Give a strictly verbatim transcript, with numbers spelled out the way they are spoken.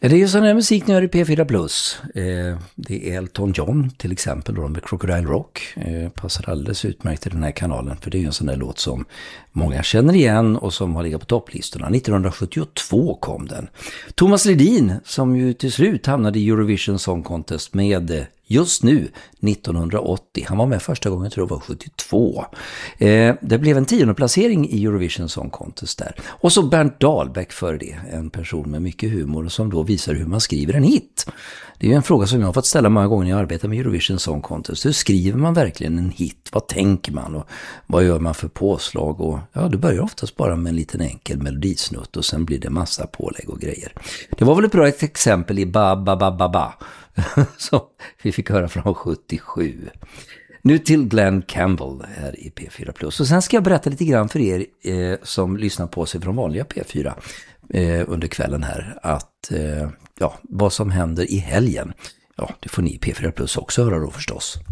Ja, det är ju sån här musik nu i P fyra Plus. Eh, det är Elton John till exempel då med Crocodile Rock. Eh, passar alldeles utmärkt i den här kanalen, för det är ju en sån där låt som många känner igen och som har legat på topplistorna. nittonhundrasjuttiotvå kom den. Thomas Ledin, som ju till slut hamnade i Eurovision Song Contest med just nu nittonhundraåttio. Han var med första gången, tror jag var sjuttiotvå. Eh, det blev en tionde placering i Eurovision Song Contest där. Och så Bernt Dahlbäck för det, en person med mycket humor som då visar hur man skriver en hit. Det är ju en fråga som jag har fått ställa många gånger när jag arbetar med Eurovision Song Contest. Hur skriver man verkligen en hit? Vad tänker man? Och vad gör man för påslag? Och ja, det börjar oftast bara med en liten enkel melodisnutt och sen blir det massa pålägg och grejer. Det var väl ett bra exempel i Ba Ba Ba Ba Ba som vi fick höra från sjuttiosju. Nu till Glenn Campbell här i P fyra Plus. Och sen ska jag berätta lite grann för er eh, som lyssnar på sig från vanliga P fyra eh, under kvällen här. Att eh, ja, vad som händer i helgen. Ja, det får ni i P fyra Plus också höra då förstås.